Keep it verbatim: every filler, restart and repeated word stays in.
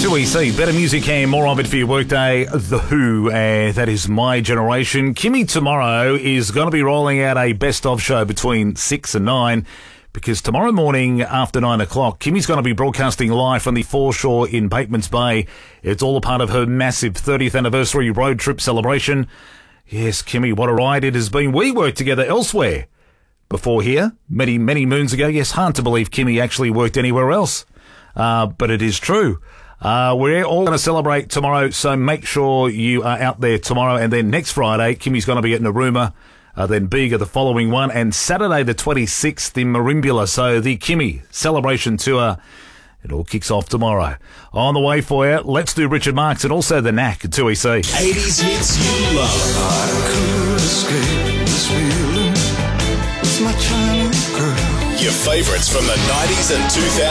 two E C, better music and more of it for your workday. The Who, uh, that is My Generation. Kimmy tomorrow is going to be rolling out a best-of show between six and nine, because tomorrow morning after nine o'clock, Kimmy's going to be broadcasting live from the foreshore in Batemans Bay. It's all a part of her massive thirtieth anniversary road trip celebration. Yes, Kimmy, what a ride it has been. We worked together elsewhere before here, many, many moons ago. Yes, hard to believe Kimmy actually worked anywhere else, uh, but it is true. Uh, we're all going to celebrate tomorrow, so make sure you are out there tomorrow. And then next Friday, Kimmy's going to be at Narooma, uh, then Bega the following one, and Saturday the twenty-sixth in Merimbula. So the Kimmy celebration tour, it all kicks off tomorrow. On the way for you, let's do Richard Marx and also The Knack at two E C. eighties hits you love. I could escape this feeling with my Chinese girl. Your favourites from the nineties and two thousands.